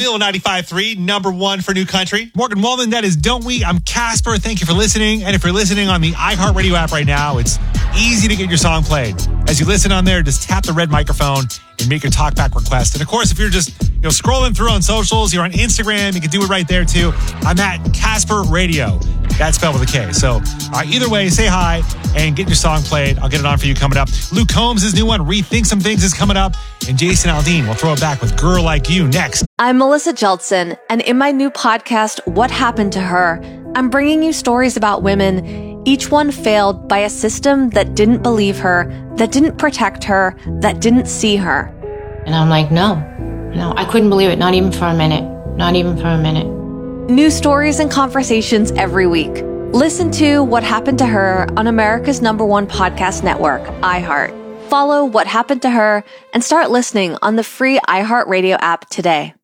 Zilla 95.3, number one for new country. Morgan Wallen, that is Don't We? I'm Casper. Thank you for listening. And if you're listening on the iHeartRadio app right now, it's easy to get your song played. As you listen on there, just tap the red microphone and make your talkback request. And of course, if you're just scrolling through on socials, you're on Instagram, you can do it right there too. I'm at Casper Radio. That's spelled with a K. So either way, say hi and get your song played. I'll get it on for you coming up. Luke Combs' new one, Rethink Some Things, is coming up. And Jason Aldean will throw it back with Girl Like You next. I'm Melissa Jeltsin, and in my new podcast, What Happened to Her, I'm bringing you stories about women, each one failed by a system that didn't believe her, that didn't protect her, that didn't see her. And I'm like, no, I couldn't believe it. Not even for a minute. Not even for a minute. New stories and conversations every week. Listen to What Happened to Her on America's #1 podcast network, iHeart. Follow What Happened to Her and start listening on the free iHeartRadio app today.